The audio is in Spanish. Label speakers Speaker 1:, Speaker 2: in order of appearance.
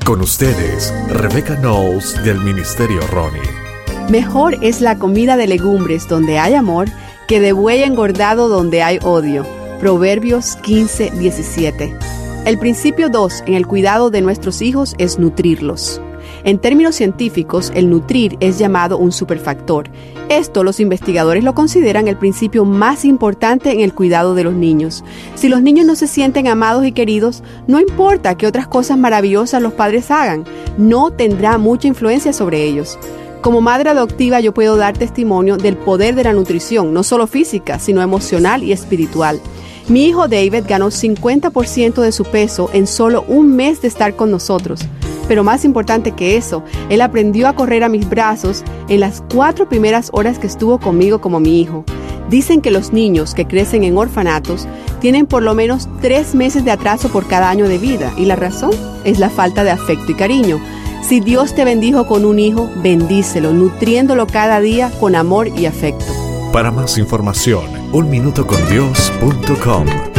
Speaker 1: Con ustedes, Rebecca Knowles del Ministerio Ronnie.
Speaker 2: Mejor es la comida de legumbres donde hay amor que de buey engordado donde hay odio. Proverbios 15:17. El principio 2 en el cuidado de nuestros hijos es nutrirlos. En términos científicos, el nutrir es llamado un superfactor. Esto los investigadores lo consideran el principio más importante en el cuidado de los niños. Si los niños no se sienten amados y queridos, no importa que otras cosas maravillosas los padres hagan, no tendrá mucha influencia sobre ellos. Como madre adoptiva yo puedo dar testimonio del poder de la nutrición, no solo física, sino emocional y espiritual. Mi hijo David ganó 50% de su peso en solo un mes de estar con nosotros. Pero más importante que eso, él aprendió a correr a mis brazos en las 4 primeras horas que estuvo conmigo como mi hijo. Dicen que los niños que crecen en orfanatos tienen por lo menos 3 meses de atraso por cada año de vida, y la razón es la falta de afecto y cariño. Si Dios te bendijo con un hijo, bendícelo, nutriéndolo cada día con amor y afecto.
Speaker 1: Para más información, unminutocondios.com.